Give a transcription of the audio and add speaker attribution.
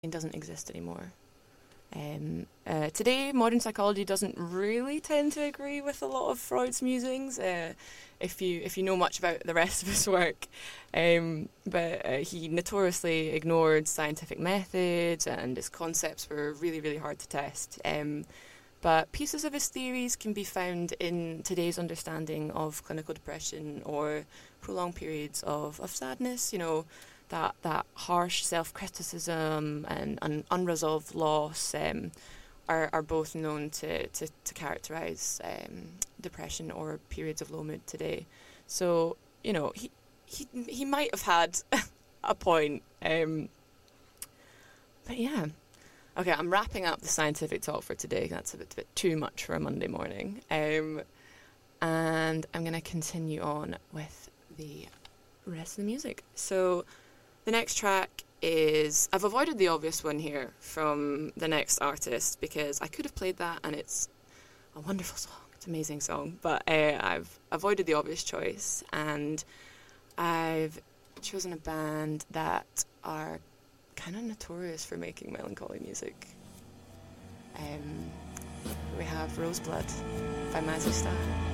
Speaker 1: doesn't exist anymore. Today, modern psychology doesn't really tend to agree with a lot of Freud's musings. If you know much about the rest of his work, but he notoriously ignored scientific methods, and his concepts were really, really hard to test. But pieces of his theories can be found in today's understanding of clinical depression or prolonged periods of sadness. That harsh self-criticism and unresolved loss are both known to characterise depression or periods of low mood today. So, he might have had a point. But yeah. Okay, I'm wrapping up the scientific talk for today. That's a bit too much for a Monday morning. And I'm going to continue on with the rest of the music. So the next track is... I've avoided the obvious one here from the next artist because I could have played that and it's a wonderful song. It's an amazing song. But I've avoided the obvious choice and I've chosen a band that are kind of notorious for making melancholy music. We have Roseblood by Mazzy Star.